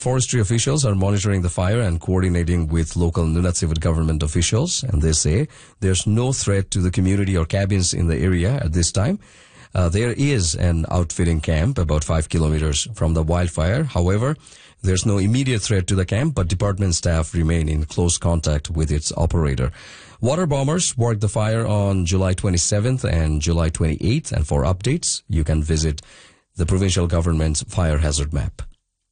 Forestry officials are monitoring the fire and coordinating with local Nunavut government officials, and they say there's no threat to the community or cabins in the area at this time. There is an outfitting camp about 5 kilometers from the wildfire. However, there's no immediate threat to the camp, but department staff remain in close contact with its operator. Water bombers worked the fire on July 27th and July 28th, and for updates, you can visit the provincial government's fire hazard map.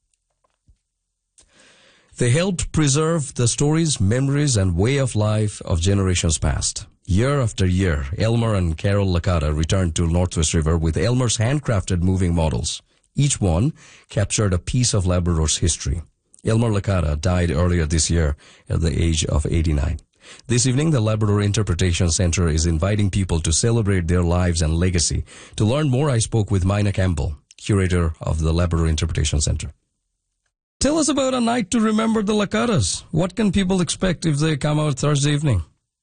They helped preserve the stories, memories, and way of life of generations past. Year after year, Elmer and Carol Licata returned to Northwest River with Elmer's handcrafted moving models. Each one captured a piece of Labrador's history. Elmer Licata died earlier this year at the age of 89. This evening, the Labrador Interpretation Center is inviting people to celebrate their lives and legacy. To learn more, I spoke with Mina Campbell, curator of the Labrador Interpretation Center. Tell us about a night to remember the Licatas. What can people expect if they come out Thursday evening?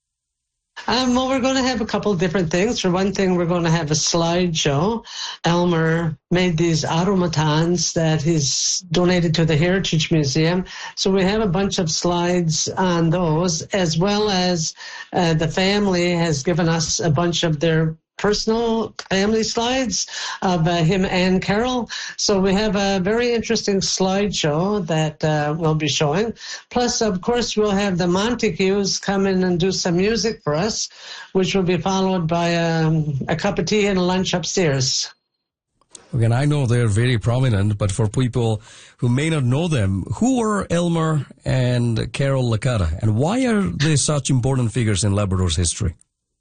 Well, we're going to have a couple of different things. For one thing, we're going to have a slideshow. Elmer made these automatons that he's donated to the Heritage Museum. So we have a bunch of slides on those, as well as the family has given us a bunch of their personal family slides of him and Carol. So we have a very interesting slideshow that we'll be showing. Plus, of course, we'll have the Montagues come in and do some music for us, which will be followed by a cup of tea and a lunch upstairs. Again, I know they're very prominent, but for people who may not know them, who are Elmer and Carol Licata, and why are they such important figures in Labrador's history?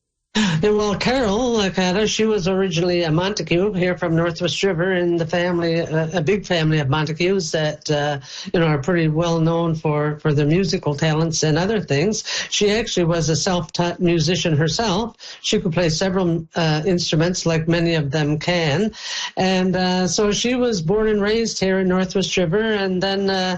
Well, Carol Licata, she was originally a Montague here from Northwest River, in the family, a big family of Montagues that, are pretty well known for their musical talents and other things. She actually was a self-taught musician herself. She could play several instruments, like many of them can. And so she was born and raised here in Northwest River. And then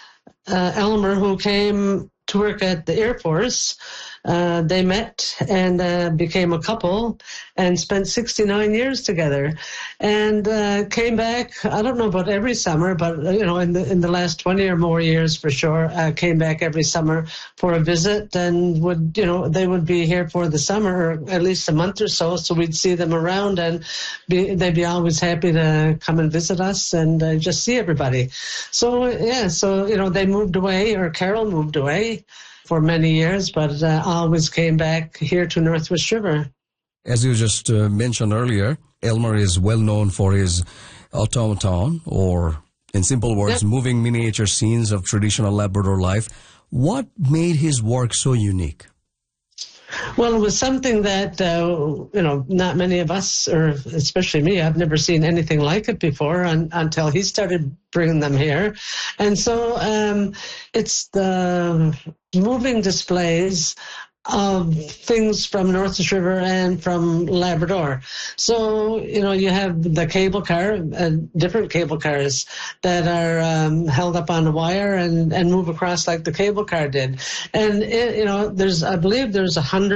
Elmer, who came to work at the Air Force, they met and became a couple and spent 69 years together, and came back, I don't know about every summer, but in the last 20 or more years for sure, came back every summer for a visit, and they would be here for the summer, or at least a month or so we'd see them around, and they'd be always happy to come and visit us and just see everybody. So they moved away, or Carol moved away for many years, but always came back here to Northwest River. As you just mentioned earlier, Elmer is well known for his automaton, or in simple words, moving miniature scenes of traditional Labrador life. What made his work so unique? Well, it was something that, not many of us, or especially me, I've never seen anything like it before until he started bringing them here. And so it's the moving displays of things from Northwest River and from Labrador. So, you have the cable car, different cable cars that are held up on a wire and move across like the cable car did. And, I believe there's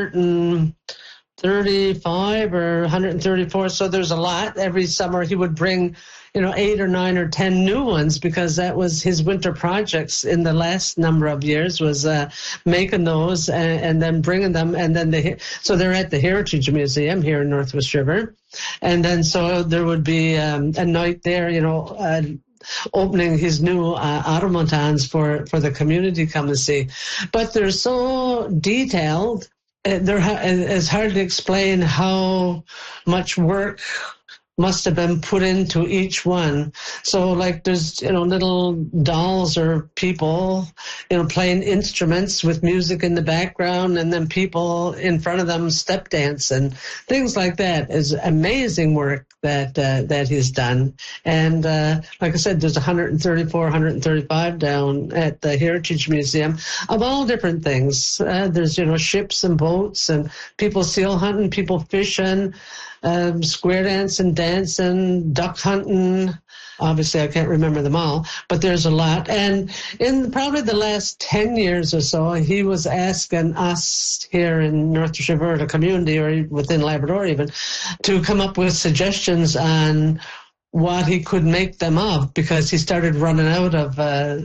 135 or 134. So there's a lot. Every summer he would bring 8 or 9 or 10 new ones, because that was his winter projects in the last number of years, was making those and then bringing them. And then so they're at the Heritage Museum here in Northwest River. And then so there would be a night there, opening his new automatons for the community to come and see. But they're so detailed, it's hard to explain how much work must have been put into each one. So like there's, little dolls or people, playing instruments with music in the background, and then people in front of them step dance and things like that. Is amazing work that he's done. And like I said, there's 134, 135 down at the Heritage Museum of all different things. There's, ships and boats and people seal hunting, people fishing, square dancing, duck hunting. Obviously, I can't remember them all, but there's a lot. And in probably the last 10 years or so, he was asking us here in Northwest River, the community, or within Labrador even, to come up with suggestions on what he could make them of, because he started running out of